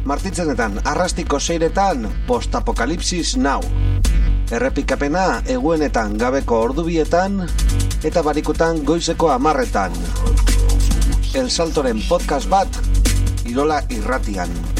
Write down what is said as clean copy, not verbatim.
Martitzenetan, arrastiko 6etan, postapokalipsis now. Errepikapena eguenetan gabeko ordubietan eta barikutan goizeko 10etan. El Saltoren podcast bat, Irola Irratian.